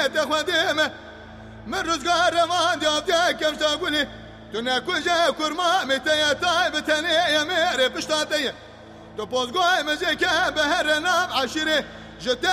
تخدمه من رزقار روان ديابتك كم تقولي دنيا كوجا كرما متى طيب تاني يا ميري بشطاتي تو بوزغوي مزيكا بهرنا عشري